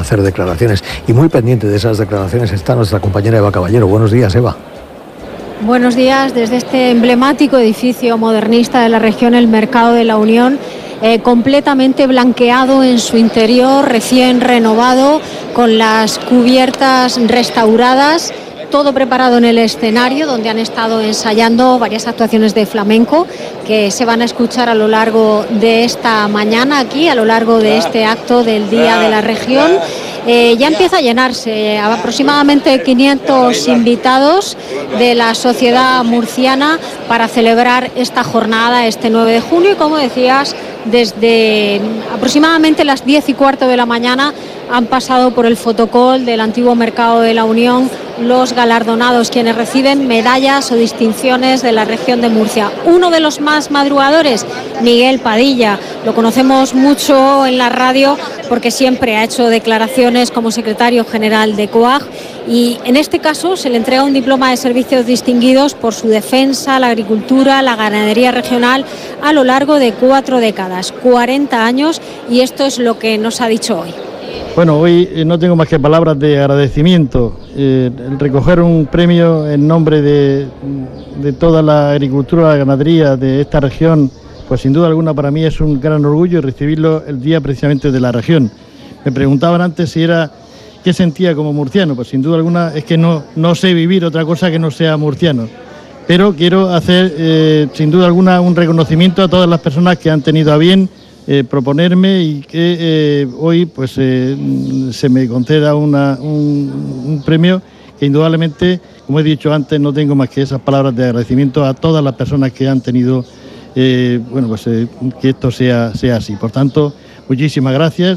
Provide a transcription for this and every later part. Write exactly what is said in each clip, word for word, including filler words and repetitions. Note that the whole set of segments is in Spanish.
hacer declaraciones. Y muy pendiente de esas declaraciones está nuestra compañera Eva Caballero. Buenos días, Eva. Buenos días. Desde este emblemático edificio modernista de la región, el Mercado de la Unión, eh, completamente blanqueado en su interior, recién renovado, con las cubiertas restauradas. Todo preparado en el escenario, donde han estado ensayando varias actuaciones de flamenco que se van a escuchar a lo largo de esta mañana aquí, a lo largo de este acto del Día de la Región. Eh, ya empieza a llenarse, aproximadamente quinientos invitados de la sociedad murciana para celebrar esta jornada este nueve de junio, y como decías, desde aproximadamente las diez y cuarto de la mañana han pasado por el fotocall del antiguo Mercado de la Unión los galardonados, quienes reciben medallas o distinciones de la región de Murcia. Uno de los más madrugadores, Miguel Padilla, lo conocemos mucho en la radio porque siempre ha hecho declaraciones como secretario general de COAG, y en este caso se le entrega un diploma de servicios distinguidos por su defensa, la agricultura, la ganadería regional a lo largo de cuatro décadas, cuarenta años, y esto es lo que nos ha dicho hoy. Bueno, hoy eh, no tengo más que palabras de agradecimiento. Eh, el recoger un premio en nombre de, de toda la agricultura, la ganadería de esta región, pues sin duda alguna para mí es un gran orgullo recibirlo el día precisamente de la región. Me preguntaban antes si era qué sentía como murciano, pues sin duda alguna es que no, no sé vivir otra cosa que no sea murciano. Pero quiero hacer eh, sin duda alguna un reconocimiento a todas las personas que han tenido a bien Eh, proponerme y que eh, hoy pues eh, se me conceda una, un, un premio que indudablemente, como he dicho antes, no tengo más que esas palabras de agradecimiento a todas las personas que han tenido eh, bueno pues eh, que esto sea, sea así. Por tanto, muchísimas gracias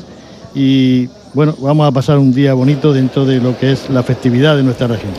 y bueno, vamos a pasar un día bonito dentro de lo que es la festividad de nuestra región.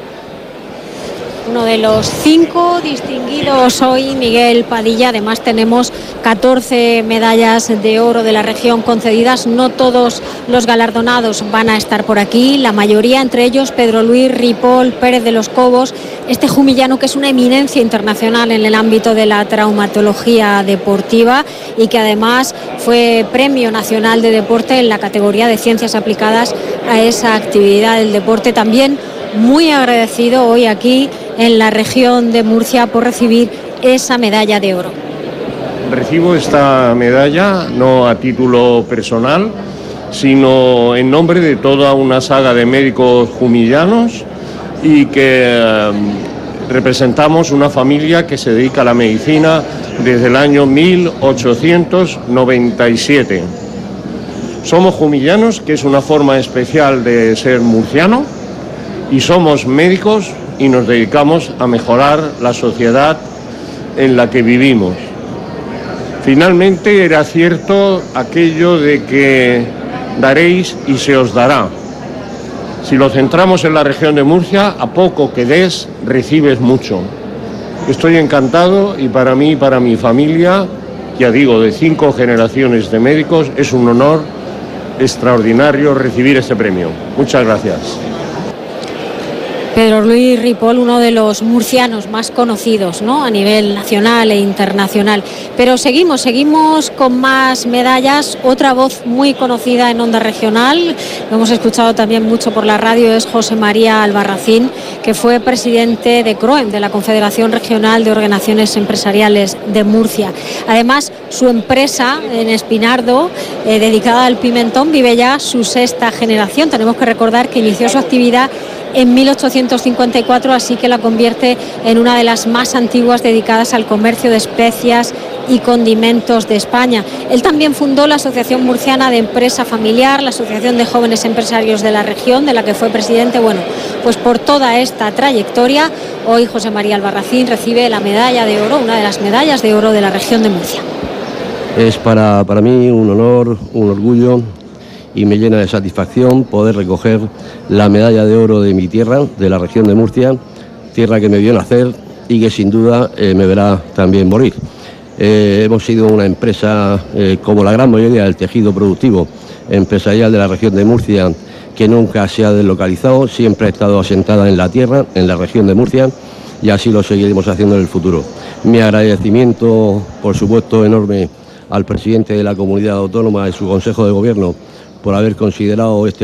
Uno de los cinco distinguidos hoy, Miguel Padilla. Además tenemos catorce medallas de oro de la región concedidas. No todos los galardonados van a estar por aquí, la mayoría, entre ellos Pedro Luis Ripoll Pérez de los Cobos, este jumillano que es una eminencia internacional en el ámbito de la traumatología deportiva y que además fue Premio Nacional de Deporte en la categoría de Ciencias Aplicadas a esa actividad del deporte. También muy agradecido hoy aquí en la región de Murcia por recibir esa medalla de oro. Recibo esta medalla no a título personal, sino en nombre de toda una saga de médicos jumillanos y que eh, representamos una familia que se dedica a la medicina desde el año mil ochocientos noventa y siete. Somos jumillanos, que es una forma especial de ser murciano, y somos médicos y nos dedicamos a mejorar la sociedad en la que vivimos. Finalmente era cierto aquello de que daréis y se os dará. Si lo centramos en la región de Murcia, a poco que des, recibes mucho. Estoy encantado y para mí y para mi familia, ya digo, de cinco generaciones de médicos, es un honor extraordinario recibir este premio. Muchas gracias. Pedro Luis Ripoll, uno de los murcianos más conocidos, ¿no?, a nivel nacional e internacional. Pero seguimos, seguimos con más medallas. Otra voz muy conocida en Onda Regional, lo hemos escuchado también mucho por la radio, es José María Albarracín, que fue presidente de CROEM, de la Confederación Regional de Organizaciones Empresariales de Murcia. Además, su empresa en Espinardo, eh, dedicada al pimentón, vive ya su sexta generación. Tenemos que recordar que inició su actividad en mil ochocientos cincuenta y cuatro, así que la convierte en una de las más antiguas dedicadas al comercio de especias y condimentos de España. Él también fundó la Asociación Murciana de Empresa Familiar, la Asociación de Jóvenes Empresarios de la región, de la que fue presidente. Bueno, pues por toda esta trayectoria, hoy José María Albarracín recibe la medalla de oro, una de las medallas de oro de la región de Murcia. Es para, para mí un honor, un orgullo, y me llena de satisfacción poder recoger la medalla de oro de mi tierra, de la región de Murcia, tierra que me vio nacer y que sin duda eh, me verá también morir. Eh, hemos sido una empresa, eh, como la gran mayoría del tejido productivo empresarial de la región de Murcia, que nunca se ha deslocalizado, siempre ha estado asentada en la tierra, en la región de Murcia, y así lo seguiremos haciendo en el futuro. Mi agradecimiento, por supuesto, enorme al presidente de la comunidad autónoma y su consejo de gobierno por haber considerado este